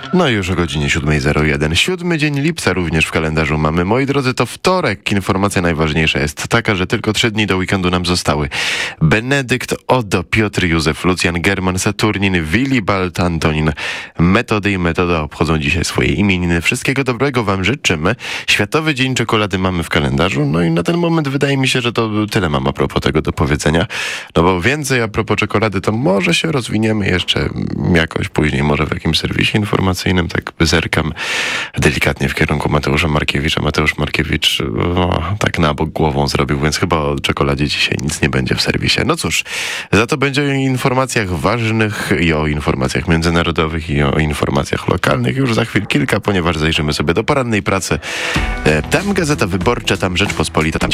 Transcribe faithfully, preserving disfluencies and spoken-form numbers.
No i już o godzinie siódma zero jeden. Siódmy dzień lipca również w kalendarzu mamy. Moi drodzy, to wtorek. Informacja najważniejsza jest taka, że tylko trzy dni do weekendu nam zostały. Benedykt, Odo, Piotr, Józef, Lucjan, German, Saturnin, Willibald, Antonin, Metody i Metoda obchodzą dzisiaj swoje imieniny. Wszystkiego dobrego wam życzymy. Światowy Dzień Czekolady mamy w kalendarzu. No i na ten moment wydaje mi się, że to tyle mam a propos tego do powiedzenia. No bo więcej a propos czekolady to może się rozwiniemy jeszcze jakoś później, może w jakimś serwisie informacyjnym. Tak zerkam delikatnie w kierunku Mateusza Markiewicza. Mateusz Markiewicz no, tak na bok głową zrobił, więc chyba o czekoladzie dzisiaj nic nie będzie w serwisie. No cóż, za to będzie o informacjach ważnych i o informacjach międzynarodowych i o informacjach lokalnych już za chwil kilka, ponieważ zajrzymy sobie do porannej pracy. Tam Gazeta Wyborcza, tam Rzeczpospolita, tam